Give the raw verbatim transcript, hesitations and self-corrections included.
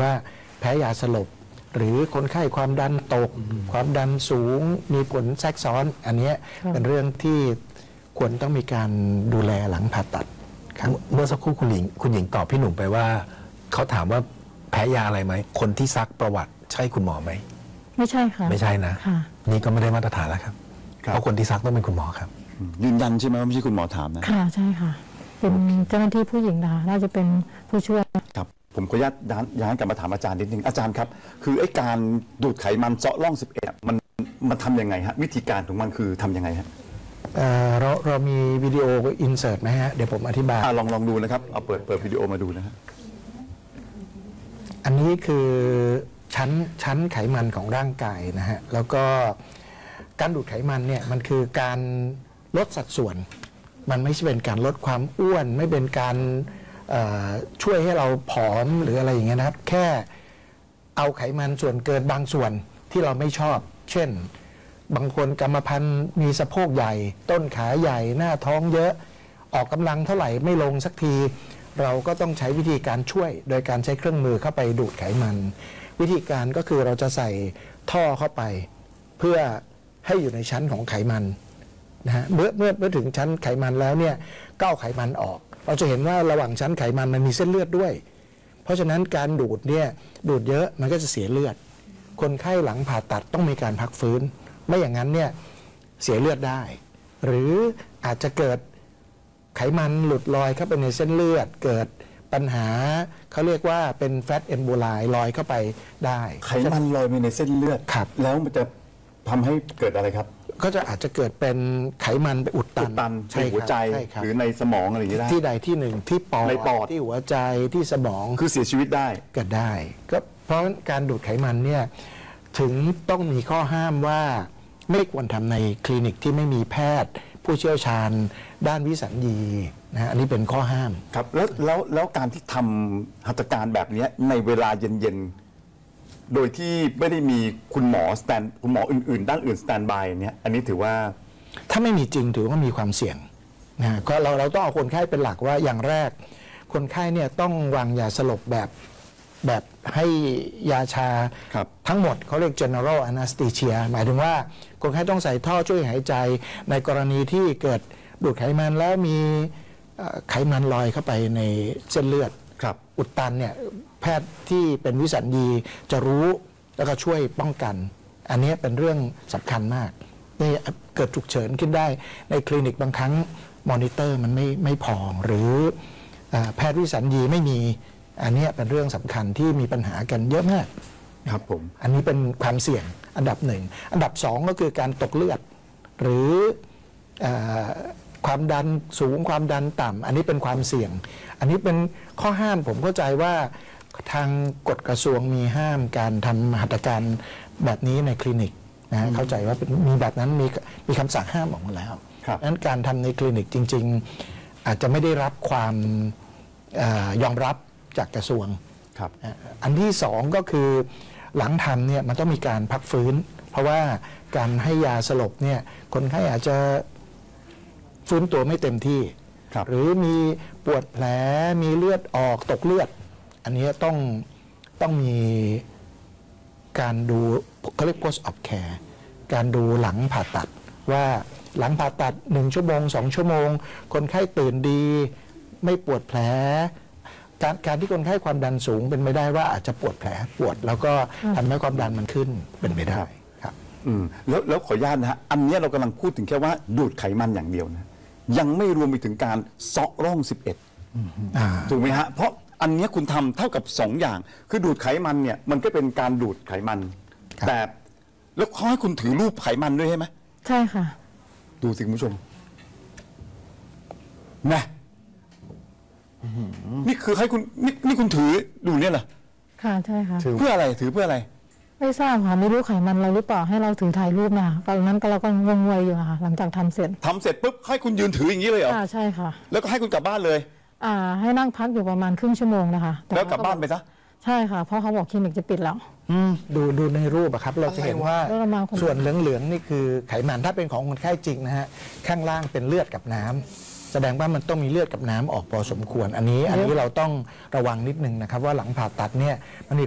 ว่าแพ้ยาสลบหรือคนไข้ความดันตกความดันสูงมีผลแทรกซ้อนอันนี้เป็นเรื่องที่ควรต้องมีการดูแลหลังผ่าตัดครับเมื่อสักครู่คุณหญิงคุณหญิงตอบพี่หนุ่มไปว่าเขาถามว่าแพ้ยาอะไรไหมคนที่ซักประวัติใช่คุณหมอไหมไม่ใช่ค่ะไม่ใช่นะค่ะนี่ก็ไม่ได้มาตรฐานแล้วครับเพราะคนที่ซักต้องเป็นคุณหมอครับยืนยันใช่ไหมว่าไม่ใช่คุณหมอถามนะค่ะใช่ค่ะเป็นเจ้าหน้าที่ผู้หญิงนะคะน่าจะเป็นผู้ช่วยครับผมขออนุญาตย้อนย้อนกลับมาถามอาจารย์นิดนึงอาจารย์ครับคือไอ้การดูดไขมันเจาะร่องสิบเอ็ดมันมันทำยังไงฮะวิธีการของมันคือทำยังไงฮะเอ่อเราเรามีวิดีโออินเสิร์ตไหมฮะเดี๋ยวผมอธิบายอ่ะลองลองดูนะครับเอาเปิดเปิดวิดีโอมาดูนะฮะอันนี้คือชั้นชั้นไขมันของร่างกายนะฮะแล้วก็การดูดไขมันเนี่ยมันคือการลดสัดส่วนมันไม่ใช่เป็นการลดความอ้วนไม่เป็นการช่วยให้เราผอมหรืออะไรอย่างเงี้ยนะครับแค่เอาไขมันส่วนเกินบางส่วนที่เราไม่ชอบเช่นบางคนกรรมพันธุ์มีสะโพกใหญ่ต้นขาใหญ่หน้าท้องเยอะออกกำลังเท่าไหร่ไม่ลงสักทีเราก็ต้องใช้วิธีการช่วยโดยการใช้เครื่องมือเข้าไปดูดไขมันวิธีการก็คือเราจะใส่ท่อเข้าไปเพื่อให้อยู่ในชั้นของไขมันนะฮะเมื่อเมื่อเมื่อถึงชั้นไขมันแล้วเนี่ยก็เอาไขมันออกเราจะเห็นว่าระหว่างชั้นไขมันมันมีเส้นเลือดด้วยเพราะฉะนั้นการดูดเนี่ยดูดเยอะมันก็จะเสียเลือดคนไข้หลังผ่าตัดต้องมีการพักฟื้นไม่อย่างนั้นเนี่ยเสียเลือดได้หรืออาจจะเกิดไขมันหลุดลอยเข้าไปในเส้นเลือดเกิดปัญหาเขาเรียกว่าเป็นแฟตเอมโบไลลอยเข้าไปได้ไขมันลอยไปในเส้นเลือดครับแล้วมันจะทำให้เกิดอะไรครับก็จะอาจจะเกิดเป็นไขมันไปอุดตันในหัวใจหรือในสมองอะไรอย่างนี้ได้ที่ใดที่หนึ่งที่ปอดในปอดที่หัวใจที่สมองคือเสียชีวิตได้ก็ได้ก็เพราะการดูดไขมันเนี่ยถึงต้องมีข้อห้ามว่าไม่ควรทำในคลินิกที่ไม่มีแพทย์ผู้เชี่ยวชาญด้านวิสัญญีนะอันนี้เป็นข้อห้ามครับแล้วแล้วแล้วการที่ทำหัตถการแบบนี้ในเวลาเย็นๆโดยที่ไม่ได้มีคุณหมอสแตนคุณหมออื่นๆด้านอื่นสแตนบายเนี่ยอันนี้ถือว่าถ้าไม่มีจริงถือว่ามีความเสี่ยงนะก็เราเราต้องเอาคนไข้เป็นหลักว่าอย่างแรกคนไข้เนี่ยต้องวางยาสลบแบบแบบให้ยาชาทั้งหมดเขาเรียก general anesthesia หมายถึงว่าคนไข้ต้องใส่ท่อช่วยหายใจในกรณีที่เกิดดูดไขมันแล้วมีไขมันลอยเข้าไปในเส้นเลือดอุดตันเนี่ยแพทย์ที่เป็นวิสัญญีจะรู้แล้วก็ช่วยป้องกันอันนี้เป็นเรื่องสำคัญมากนี่เกิดฉุกเฉินขึ้นได้ในคลินิกบางครั้งมอนิเตอร์มันไม่ไม่พอหรือแพทย์วิสัญญีไม่มีอันนี้เป็นเรื่องสำคัญที่มีปัญหากันเยอะมากครับผมอันนี้เป็นความเสี่ยงอันดับหนึ่งอันดับสองก็คือการตกเลือดหรือความดันสูงความดันต่ำอันนี้เป็นความเสี่ยงอันนี้เป็นข้อห้ามผมเข้าใจว่าทางกฎกระทรวงมีห้ามการทำหัตถการแบบนี้ในคลินิกนะเข้าใจว่ามีแบบนั้นมีมีคำสั่งห้ามออกมาแล้วดังนั้นการทำในคลินิกจริงๆอาจจะไม่ได้รับความยอมรับจากกระทรวงครับอันที่สองก็คือหลังทำเนี่ยมันต้องมีการพักฟื้นเพราะว่าการให้ยาสลบเนี่ยคนไข้อาจจะฟื้นตัวไม่เต็มที่หรือมีปวดแผลมีเลือดออกตกเลือดอันนี้ต้องต้องมีการดูเขาเรียก post op care การดูหลังผ่าตัดว่าหลังผ่าตัดหนึ่งชั่วโมงสองชั่วโมงคนไข้ตื่นดีไม่ปวดแผลการการที่คนไข้ความดันสูงเป็นไปได้ว่าอาจจะปวดแผลปวดแล้วก็ทำให้ความดันมันขึ้นเป็นไปได้ครับอืมแล้วแล้วขออนุญาตนะฮะอันนี้เรากำลังพูดถึงแค่ว่าดูดไขมันอย่างเดียวนะยังไม่รวมไปถึงการเซาะร่องสิบเอ็ดถูกไหมฮะเพราะอันนี้คุณทำเท่ากับสองอย่างคือดูดไขมันเนี่ยมันก็เป็นการดูดไขมันแต่แล้วเขาให้คุณถือรูปไขมันด้วยใช่ไหมใช่ค่ะดูสิคุณผู้ชมนะนี่คือให้คุณนี่นี่คุณถือดูเนี่ยเหรอค่ะใช่ค่ะเพื่ออะไรถือเพื่ออะไรไม่ทราบค่ะไม่รู้ไขมันเราหรือเปล่าให้เราถือถ่ายรูปนะคะตอนนั้นเราก็งงงวยอยู่ค่ะหลังจากทำเสร็จทำเสร็จปุ๊บให้คุณยืนถืออย่างนี้เลยเหรอค่ะใช่ค่ะแล้วก็ให้คุณกลับบ้านเลยอ่าให้นั่งพักอยู่ประมาณครึ่งชั่วโมงนะคะแล้วกลับบ้านไปซะใช่ค่ะเพราะเขาบอกคลินิกจะปิดแล้วดูดูในรูปอะครับเราจะเห็นว่าส่วนเหลืองๆนี่คือไขมันถ้าเป็นของคนไข้จริงนะฮะข้างล่างเป็นเลือดกับน้ำแสดงว่ามันต้องมีเลือดกับน้ำออกพอสมควรอันนี้อันนี้เราต้องระวังนิดนึงนะครับว่าหลังผ่าตัดเนี่ยมันมี